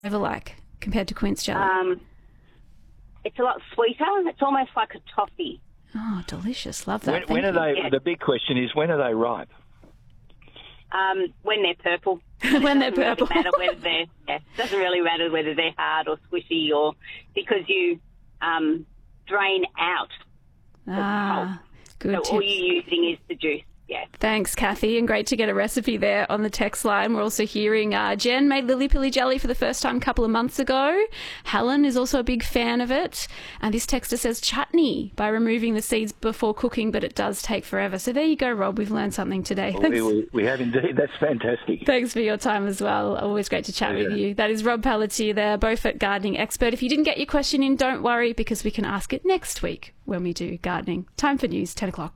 Ever like compared to quince jelly? It's a lot sweeter. It's almost like a toffee. Oh, delicious. Love that. When are they? The big question is, when are they ripe? When they're purple. When they're purple. Doesn't really matter whether they're hard or squishy, or because you drain out the pulp. Good so tips. all you're using is the juice. Yeah. Thanks, Kathy, and great to get a recipe there on the text line. We're also hearing Jen made lily pilly jelly for the first time a couple of months ago. Helen is also a big fan of it. And this texter says chutney by removing the seeds before cooking, but it does take forever. So there you go, Rob. We've learned something today. We have indeed. That's fantastic. Thanks for your time as well. Always great to chat with you. That is Rob Pelletier there, Beaufort gardening expert. If you didn't get your question in, don't worry, because we can ask it next week when we do gardening. Time for news, 10 o'clock.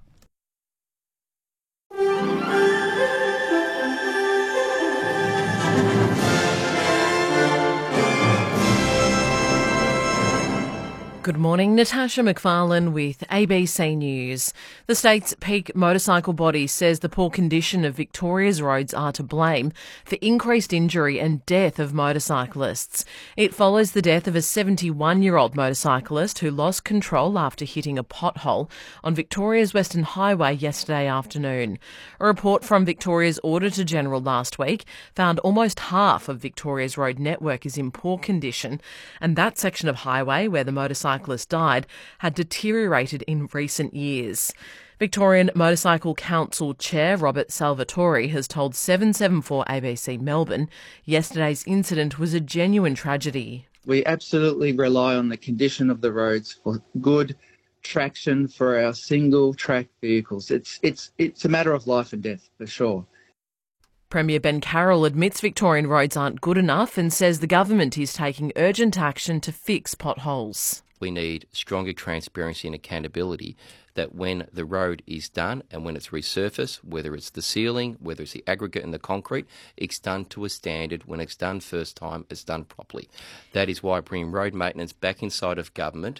Good morning, Natasha McFarlane with ABC News. The state's peak motorcycle body says the poor condition of Victoria's roads are to blame for increased injury and death of motorcyclists. It follows the death of a 71-year-old motorcyclist who lost control after hitting a pothole on Victoria's Western Highway yesterday afternoon. A report from Victoria's Auditor-General last week found almost half of Victoria's road network is in poor condition, and that section of highway where the motorcyclist died had deteriorated in recent years. Victorian Motorcycle Council Chair Robert Salvatore has told 774 ABC Melbourne yesterday's incident was a genuine tragedy. We absolutely rely on the condition of the roads for good traction for our single track vehicles. It's a matter of life and death for sure. Premier Ben Carroll admits Victorian roads aren't good enough and says the government is taking urgent action to fix potholes. We need stronger transparency and accountability that when the road is done and when it's resurfaced, whether it's the ceiling, whether it's the aggregate and the concrete, it's done to a standard. When it's done first time, it's done properly. That is why bringing road maintenance back inside of government.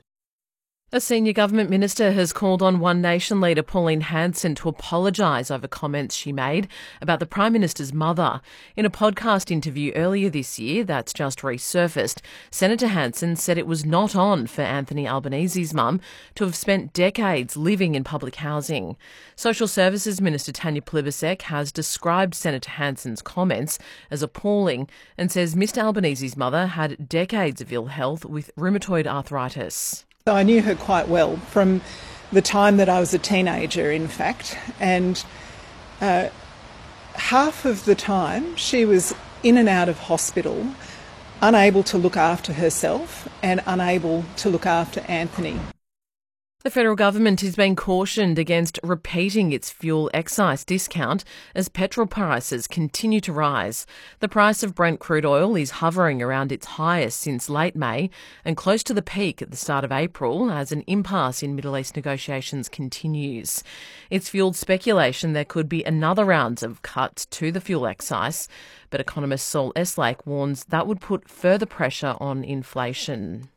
A senior government minister has called on One Nation leader Pauline Hanson to apologise over comments she made about the Prime Minister's mother. In a podcast interview earlier this year that's just resurfaced, Senator Hanson said it was not on for Anthony Albanese's mum to have spent decades living in public housing. Social Services Minister Tanya Plibersek has described Senator Hanson's comments as appalling and says Mr Albanese's mother had decades of ill health with rheumatoid arthritis. I knew her quite well from the time that I was a teenager, in fact, and half of the time she was in and out of hospital, unable to look after herself and unable to look after Anthony. The federal government is being cautioned against repeating its fuel excise discount as petrol prices continue to rise. The price of Brent crude oil is hovering around its highest since late May and close to the peak at the start of April as an impasse in Middle East negotiations continues. It's fuelled speculation there could be another round of cuts to the fuel excise, but economist Saul Eslake warns that would put further pressure on inflation.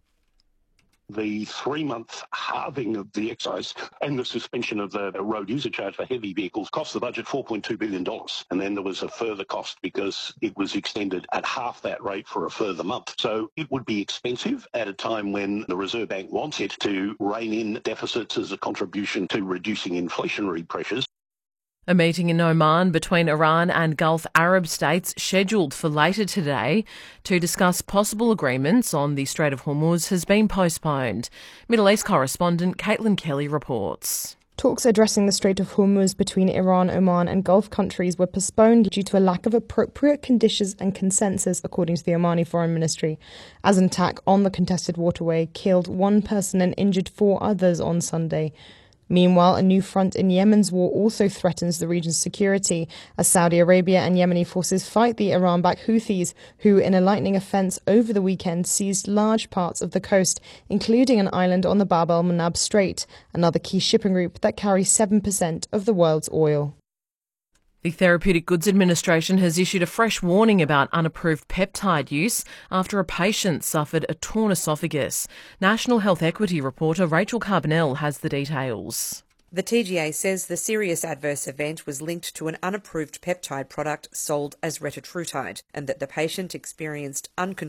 The 3-month halving of the excise and the suspension of the road user charge for heavy vehicles cost the budget $4.2 billion. And then there was a further cost because it was extended at half that rate for a further month. So it would be expensive at a time when the Reserve Bank wants it to rein in deficits as a contribution to reducing inflationary pressures. A meeting in Oman between Iran and Gulf Arab states scheduled for later today to discuss possible agreements on the Strait of Hormuz has been postponed. Middle East correspondent Caitlin Kelly reports. Talks addressing the Strait of Hormuz between Iran, Oman and Gulf countries were postponed due to a lack of appropriate conditions and consensus, according to the Omani Foreign Ministry, as an attack on the contested waterway killed one person and injured 4 others on Sunday. Meanwhile, a new front in Yemen's war also threatens the region's security as Saudi Arabia and Yemeni forces fight the Iran-backed Houthis, who, in a lightning offence over the weekend, seized large parts of the coast, including an island on the Bab el-Mandab Strait, another key shipping route that carries 7% of the world's oil. The Therapeutic Goods Administration has issued a fresh warning about unapproved peptide use after a patient suffered a torn esophagus. National Health Equity reporter Rachel Carbonell has the details. The TGA says the serious adverse event was linked to an unapproved peptide product sold as retatrutide and that the patient experienced uncontrolled